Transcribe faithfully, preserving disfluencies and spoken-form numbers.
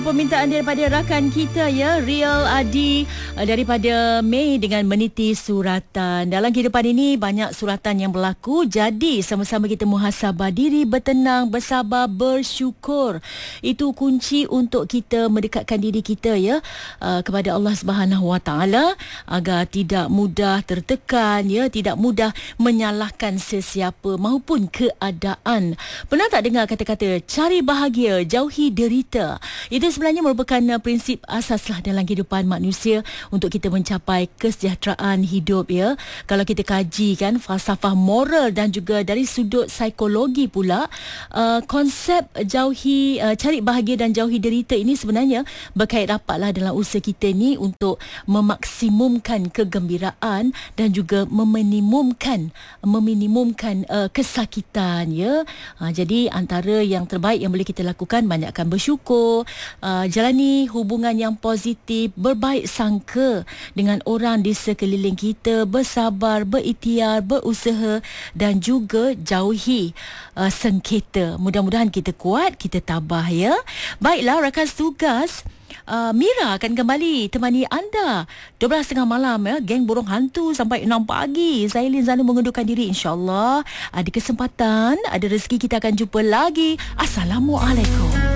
Permintaan daripada rakan kita ya, Real Adi uh, daripada Mei dengan meniti suratan. Dalam kehidupan ini banyak suratan yang berlaku, jadi sama-sama kita muhasabah diri, bertenang, bersabar, bersyukur. Itu kunci untuk kita mendekatkan diri kita ya uh, kepada Allah Subhanahu Wa Taala agar tidak mudah tertekan ya, tidak mudah menyalahkan sesiapa maupun keadaan. Pernah tak dengar kata-kata cari bahagia, jauhi derita? Itu sebenarnya merupakan uh, prinsip asaslah dalam kehidupan manusia untuk kita mencapai kesejahteraan hidup ya. Kalau kita kaji kan falsafah moral dan juga dari sudut psikologi pula, uh, konsep jauhi uh, cari bahagia dan jauhi derita ini sebenarnya berkait rapatlah dalam usaha kita ni untuk memaksimumkan kegembiraan dan juga meminimumkan meminimumkan uh, kesakitan ya. Uh, jadi antara yang terbaik yang boleh kita lakukan, banyakkan bersyukur, Uh, jalani hubungan yang positif, berbaik sangka dengan orang di sekeliling kita, bersabar, berikhtiar, berusaha dan juga jauhi uh, sengketa. Mudah-mudahan kita kuat, kita tabah ya. Baiklah rakan tugas, Uh, Mira akan kembali temani anda dua belas tiga puluh malam ya, geng burung hantu sampai enam pagi. Saya Linzana mengundurkan diri, insyaAllah ada kesempatan, ada rezeki kita akan jumpa lagi. Assalamualaikum.